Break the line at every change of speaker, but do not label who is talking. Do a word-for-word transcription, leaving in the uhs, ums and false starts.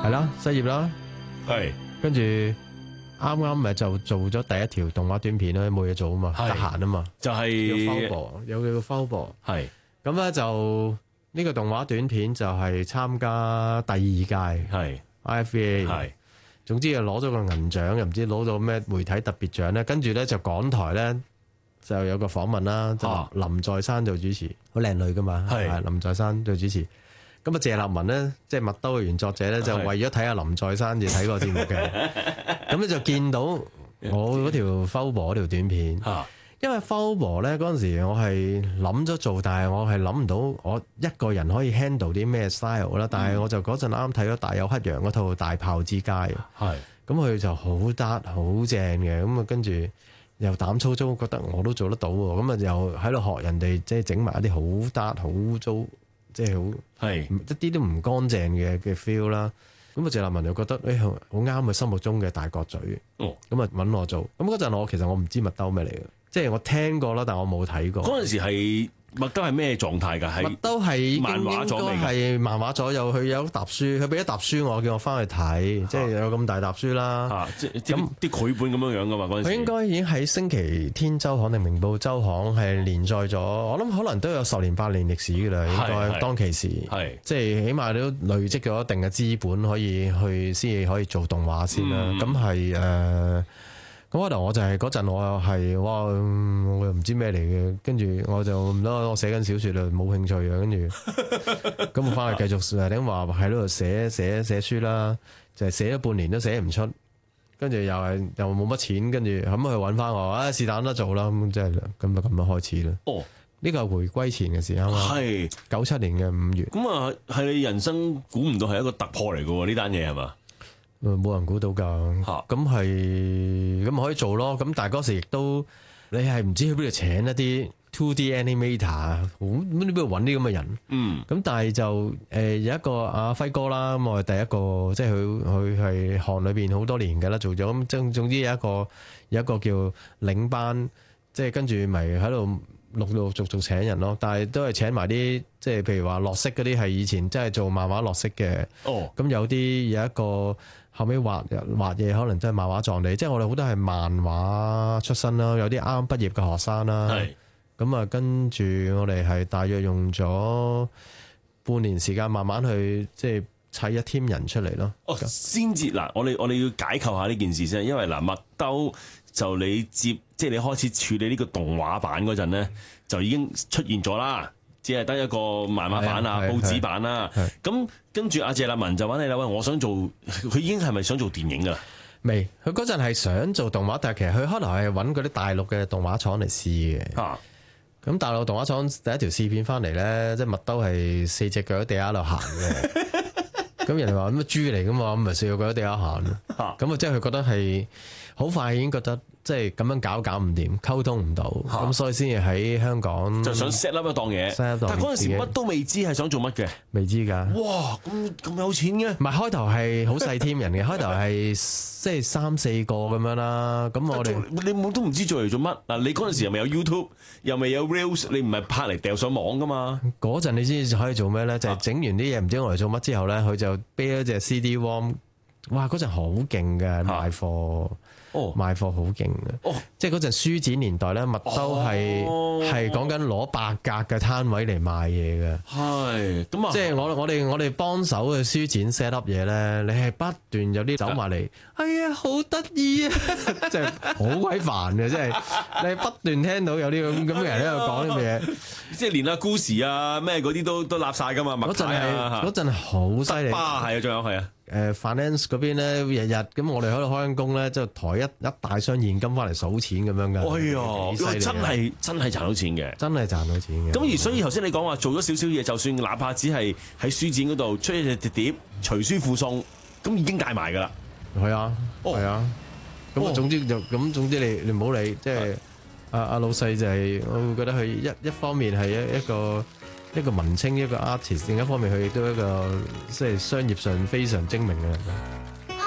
係啦，失業啦，
係
跟住啱啱咪就做咗第一條動畫短片啦，冇嘢做啊嘛，
係
得閒啊嘛，
就係
叫 Foulball，有個叫 Foulball，
係
咁咧就呢個動畫短片就係參加第二屆
係
I F V A，
係
總之就攞咗個銀獎，又唔知攞到咩媒體特別獎咧，跟住咧就港台咧就有個訪問啦，就
啊
林在山做主持，好靚女噶嘛，
係
係林在山做主持。咁啊，謝立文咧，即係麥兜嘅原作者咧，就為咗睇下林在山而睇個節目嘅。咁咧就見到我嗰條 Foulball 嗰條短片，
嚇
因為 Foulball 咧嗰陣時我係諗咗做，但係我係諗唔到我一個人可以 handle 啲咩 style 啦。但係我就嗰陣啱睇咗大友克洋嗰套《大炮之街》，
係
咁佢就好得好正嘅，咁啊跟住又膽粗粗，覺得我都做得到喎，咁啊又喺度學人哋即係整埋一啲好得好污糟，即係好
係
一啲都唔乾淨嘅嘅 feel 啦。咁啊謝立文又覺得誒好啱佢心目中嘅大角咀，
哦
咁啊揾我做。咁嗰陣我其實我唔知麥兜咩嚟嘅，即係我聽過啦，但我冇睇過。
嗰陣時係麥兜係咩狀態㗎？係
麥兜係已經
漫畫咗未㗎
應該係漫畫咗，又佢有一沓書，佢俾一沓書我，叫我翻去睇，即係有咁大沓書啦。
嚇，即即啲繪本咁樣樣㗎嘛嗰陣時。
佢應該已經喺星期天週刊定明報週刊係連載咗，我諗可能都有十年八年歷史㗎啦，應
係係
該當其時，
係
即係起碼都累積咗一定嘅資本，可以去先至可以做動畫先啦。
嗯
咁係誒，咁開頭我就係嗰陣我又係哇，嗯我又唔知咩嚟嘅，跟住我就唔得，我寫緊小説啦，冇興趣啊，跟住咁我翻去繼續誒，點話喺度寫寫寫書啦，就係寫咗半年都寫唔出。跟住又係又冇乜錢，跟住咁佢揾翻我，啊是但得做啦，咁即係咁就咁樣開始啦。
哦，
呢個係回歸前嘅時候啊，
係
九七年嘅五月，
咁啊，係你人生估唔到係一個突破嚟㗎喎，呢單嘢係嘛？
誒冇人估到㗎。
嚇
咁係咁可以做咯。咁但係嗰時亦都你係唔知去邊度請一啲 two D animator 啊，好咁你邊度揾啲咁嘅人？
嗯，
咁但係就誒、呃、有一個阿輝哥啦，咁我係第一個，即係佢佢係行裏邊好多年嘅啦，做咗咁總總之有一個有一個叫領班，即係跟住咪喺度陸陸續續請人咯。但係都係請埋啲即係譬如話落色嗰啲係以前即係做漫畫落色嘅。
哦，
咁有啲有一個後尾畫畫嘢，可能真係漫畫撞地，即係我哋好多係漫畫出身啦，有啲啱畢業嘅學生啦。
係
咁啊，跟住我哋係大約用咗半年時間，慢慢去即係砌一 team 人出嚟咯。
哦，先至嗱，我哋我哋要解構下呢件事先，因為嗱麥兜就你接即係你開始處理呢個動畫版嗰陣咧，就已經出現咗啦，只係得一個漫畫版啊、
係係
報紙版啦。咁跟住阿謝立文就揾你啦，喂，我想做，佢已經係咪想做電影㗎啦？
未，佢嗰陣係想做動畫，但係其實佢可能係揾嗰啲大陸嘅動畫廠嚟試嘅。
啊，
咁大陸動畫廠第一條試片翻嚟咧，即係麥兜係四隻腳喺地下度行嘅。咁人哋話乜豬嚟噶嘛，咁咪四個腳喺地下行咯。咁啊，即係佢覺得係好快已經覺得即係咁樣搞搞唔掂，溝通唔到，咁所以先至喺香港
就想 set up 一檔嘢，
set up 檔
但係嗰陣時
自己
乜都未知係想做乜嘅。
未知㗎。
哇，咁咁有錢嘅？
唔係開頭係好細 team 人嘅，開頭係即係三四個咁樣啦。咁我哋
你冇都唔知做嚟做乜嗱？你嗰陣時又未有 YouTube，又未有 Reels，你唔係拍嚟掉上網噶嘛？
嗰陣你先至可以做咩咧？就係、整完啲嘢唔知我嚟做乜之後咧，佢就啤咗隻 C D ROM。哇！嗰陣好勁嘅賣貨，
哦
賣貨好勁嘅。
哦，
即係嗰陣書展年代咧，麥兜係係講緊攞八格嘅攤位嚟賣嘢嘅。
係咁啊！
即係我我哋我哋幫手去書展 set up 嘢咧，你係不斷有啲走埋嚟，係啊，好得意啊，即係好鬼煩嘅，即係你係不斷聽到有啲咁咁嘅人喺度講啲嘢，
即係連阿 Gucci 啊咩嗰啲都都立晒噶嘛，麥
嗰陣
太啊
係嗰陣好犀利。
巴係啊，仲有係啊，
誒 finance 嗰邊咧，日日咁我哋喺度開緊工咧，之後抬一一大箱現金翻嚟數錢咁樣㗎。
哎呀，
幾犀利啊
真係真係賺到錢嘅。
真係賺到錢嘅。
咁而所以頭先你講話做咗少少嘢，就算哪怕只係喺書展嗰度出一隻碟隨書附送，咁已經戒埋㗎啦。
係啊，
哦
係啊。咁啊，總之就咁，總之你你唔好理，即係阿阿老細就係，我會覺得佢一一方面係一一個一個文青，一個 artist，另一方面佢亦都一個即係商業上非常精明嘅人。